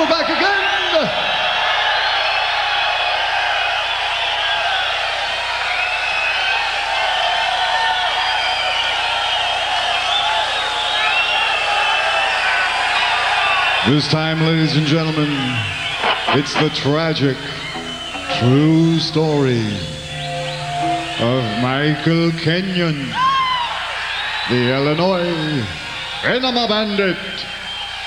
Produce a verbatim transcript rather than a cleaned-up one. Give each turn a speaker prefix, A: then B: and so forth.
A: we're back again. This time, ladies and gentlemen, it's the tragic, true story of Michael Kenyon, the Illinois Enema Bandit.